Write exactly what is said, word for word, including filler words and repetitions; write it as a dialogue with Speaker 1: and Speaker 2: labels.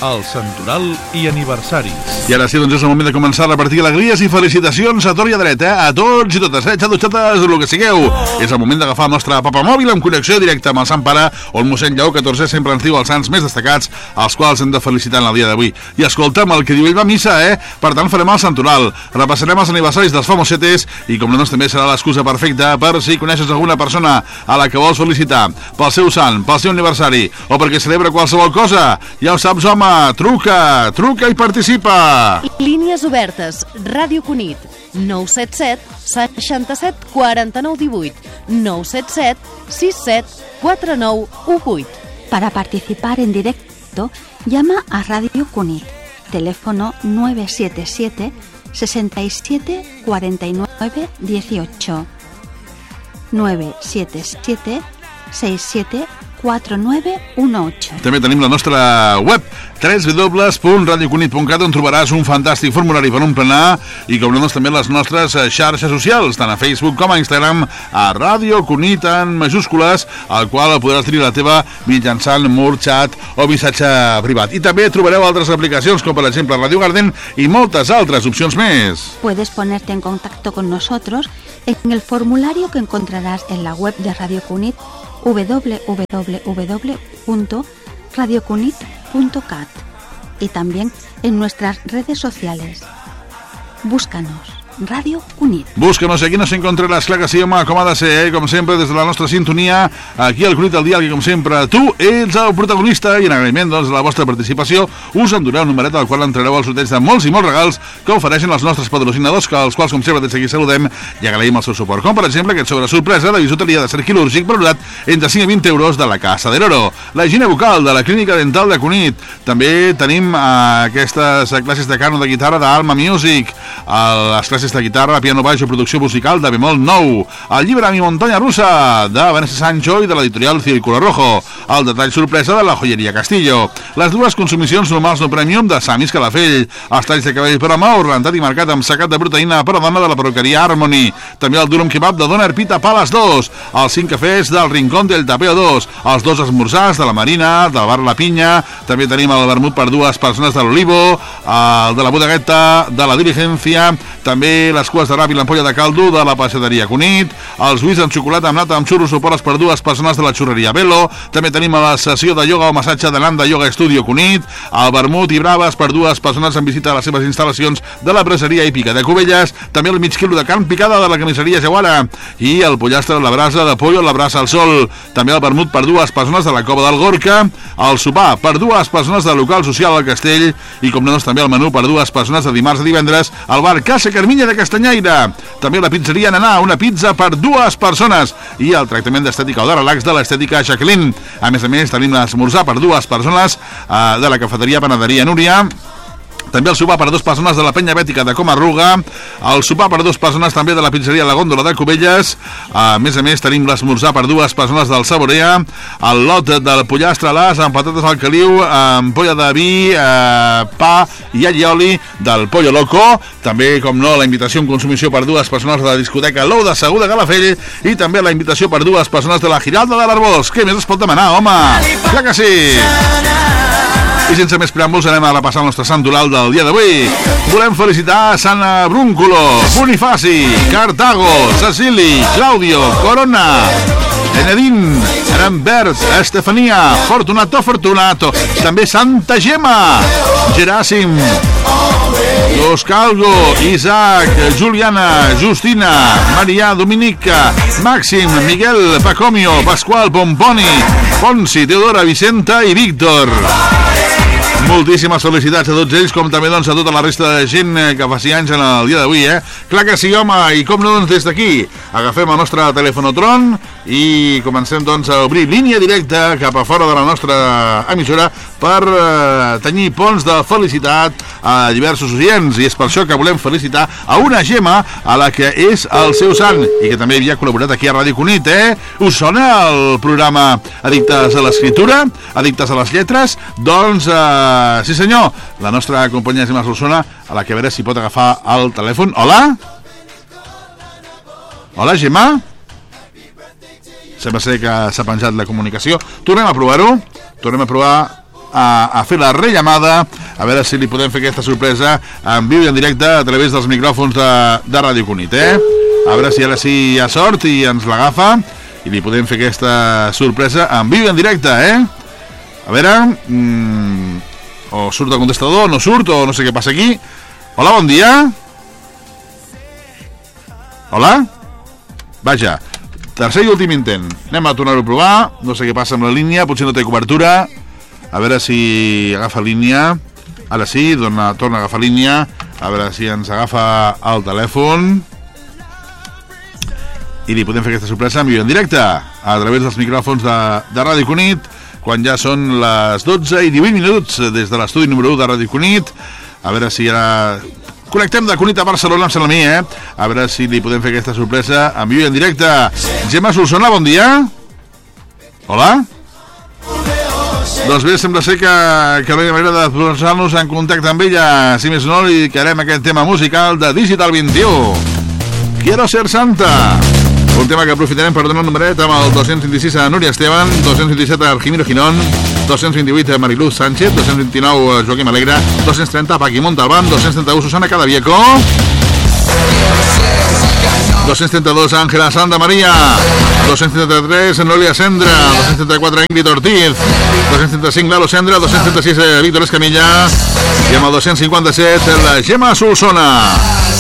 Speaker 1: el Santoral i aniversaris.
Speaker 2: I ara sí, doncs és el moment de començar a repartir alegries i felicitacions a tort i a dret, eh? A tots i totes, eh? Xatos, xates, el que sigueu. És el moment d'agafar el nostre papamòbil amb connexió directa amb el Sant Pare, on mossèn Lleó catorzè sempre ens diu els sants més destacats, els quals hem de felicitar en el dia d'avui. I escolta'm, el que diu ell va a missa, eh? Per tant, farem el Santoral, repassarem els aniversaris dels famosetes i, com no, doncs també serà l'excusa perfecta per si coneixes alguna persona a la que vols felicitar pel seu sant, pel seu aniversari o perquè celebra qualsevol cosa. Ja ho saps, home, truca, truca i participa.
Speaker 3: Línies obertes, Ràdio Cunit, nou set set, seixanta-set, quaranta-nou, divuit, nou set set, sis set, quatre nou, u vuit.
Speaker 4: Para participar en directo, llama a Radio Cunit, teléfono nueve siete siete, sesenta y siete, cuarenta y nueve, dieciocho, nueve siete siete, sesenta y siete, quatre nueve uno ocho.
Speaker 2: També tenim la nostra web w w w punt radio cunit punt cat, on trobaràs un fantàstic formulari per emplenar i, com no, doncs, també les nostres xarxes socials, tant a Facebook com a Instagram, a Ràdio Cunit en majúscules, al qual podràs tenir la teva mitjançant mur, xat o missatge privat. I també trobareu altres aplicacions, com per exemple Radio Garden i moltes altres opcions més.
Speaker 4: Puedes ponerte en contacto con nosotros en el formulario que encontrarás en la web de Radio Cunit, w w w punto radio cunit punto cat, y también en nuestras redes sociales. Búscanos, Radio Cunit.
Speaker 2: Búscanos, aquí nos encontraràs, clar que sí, home, com ha de ser, eh? Com sempre, des de la nostra sintonia, aquí al Cunit al Dial, que com sempre, tu ets el protagonista, i en agraïment, doncs, de la vostra participació, us endureu un numeret al qual entrareu al sorteig de molts i molts regals que ofereixen els nostres patrocinadors, que els quals, com sempre, des d'aquí saludem i agraïm el seu suport. Com, per exemple, aquest sobre sorpresa de bisuteria de cer quirúrgic valorat entre cinc i vint euros de la Casa del Oro. La higiene bucal de la Clínica Dental de Cunit. També tenim eh, aquestes classes de cant o de guitarra d'Alma Music, eh, les classes de guitarra, piano baix o producció musical de bemol nou, el llibre Mi Montaña Rusa de Vanessa Sancho i de l'editorial Círculo Rojo, el detall sorpresa de la joieria Castillo, les dues consumicions normals no premium de Samis Calafell, els talls de cabell per home ornamentat i marcat amb secat de proteïna per a dona de la perruqueria Harmony, també el durum kebab de Doner Pita Pales dos, els cinc cafès del Rincón del Tapeo dos, els dos esmorzars de la Marina, del bar La Pinya, també tenim el vermut per dues persones de l'Olivo, el de la Bodegueta, de la Diligencia, també les cues de rap i l'ampolla de caldo de la passeteria Cunit, els buits amb xocolata amb nata amb xurros o poles per dues persones de la xurreria Velo, també tenim la sessió de ioga o massatge de Nanda Yoga Studio Cunit, el vermut i braves per dues persones en visita a les seves instal·lacions de la braseria Hípica de Cubelles, també el mig quilo de carn picada de la camisseria Jaguara i el pollastre de la brasa de pollo a la brasa al sol, també el vermut per dues persones de la Cova del Gorka, el sopar per dues persones del local social al Castell i, com no, doncs, també el menú per dues persones de dimarts a divendres al bar Casa Carminya de Castanyaire, també la pizzeria Nanà, una pizza per dues persones i el tractament d'estètica o de relax de l'estètica Jacqueline. A més a més, tenim l'esmorzar per dues persones eh, de la cafeteria Panaderia Núria, també el sopar per dues persones de la Penya Bètica de Comarruga, el sopar per dues persones també de la pizzeria La Góndola de Cubelles, a més a més tenim l'esmorzar per dues persones del Saborea, el lot del pollastre a l'as amb patates al caliu, amb polla de vi, eh, pa i allioli del Pollo Loco, també, com no, la invitació en consumició per dues persones de la discoteca L'Ou de Segur de Calafell i també la invitació per dues persones de la Giralda de l'Arbós. Què més es pot demanar, home? Clar que sí! I sense més preàmbuls anem a repassar el nostre sant oral del dia d'avui. Volem felicitar Sant Brúnculo, Bonifaci, Cartago, Cecili, Claudio, Corona, Enedín, Arambert, Estefania, Fortunato, Fortunato, també Santa Gemma, Geràsim, Loscalgo, Isaac, Juliana, Justina, Maria, Dominica, Màxim, Miguel, Pacomio, Pasqual, Pomponi, Ponsi, Teodora, Vicenta i Víctor. Moltíssimes felicitats a tots ells, com també, doncs, a tota la resta de gent que faci anys en el dia d'avui, eh? Clar que sí, home, i com no, doncs, des d'aquí agafem el nostre telefonotron i comencem, doncs, a obrir línia directa cap a fora de la nostra emissora per eh, tenir ponts de felicitat a diversos oients, i és per això que volem felicitar a una Gemma a la que és el seu sant i que també havia col·laborat aquí a Ràdio Cunit, eh? Us sona el programa Addictes a l'Escriptura, Addictes a les Lletres? Doncs, eh, sí senyor, la nostra companya Gemma Solsona, a la que a veure si pot agafar el telèfon. Hola? Hola, Gemma? Sembla ser que s'ha penjat la comunicació. Tornem a provar-ho. Tornem a provar a, a fer la rellamada, a veure si li podem fer aquesta sorpresa en viu i en directe a través dels micròfons de, de Ràdio Cunit, eh? A veure si ara sí hi ha sort i ens l'agafa i li podem fer aquesta sorpresa en viu i en directe, eh? A veure, mmm, o surt el contestador, no surt, o no sé què passa aquí. Hola, bon dia. Hola? Vaja, tercer i últim intent. Anem a tornar-ho a provar. No sé què passa amb la línia, potser no té cobertura. A veure si agafa línia. Ara sí, dona, torna a agafar línia. A veure si ens agafa el telèfon. I li podem fer aquesta sorpresa en viu en directe a través dels micròfons de, de Ràdio Cunit, quan ja són les dotze i divuit minuts des de l'estudi número u de Ràdio Cunit. A veure si ara connectem de Cunit a Barcelona, em sembla a mi, eh? A veure si li podem fer aquesta sorpresa en viu i en directe. Gemma Solsona, bon dia. Hola. Doncs bé, sembla ser que, que no hi ha manera de posar-nos en contacte amb ella. Si més no, li dedicarem aquest tema musical de Digital vint-i-u. Quiero ser santa. Un tema que aprofitarem per donar un numeret amb el dos-cents vint-i-sis a Núria Esteban, dos-cents vint-i-set a Argimiro Ginón, dos-cents vint-i-vuit a Mariluz Sánchez, dos-cents vint-i-nou a Joaquim Alegre, dos-cents trenta a Paqui Montalbán, dos-cents trenta-u Susana Cadavieco, dos-cents trenta-dos a Ángela Santa María, dos-cents trenta-tres a Noelia Sendra, dos-cents trenta-quatre a Ingrid Ortiz, dos-cents trenta-cinc Lalo Sendra, dos-cents trenta-sis a Víctor Escamilla i amb el dos-cents cinquanta-set la Gemma Solsona.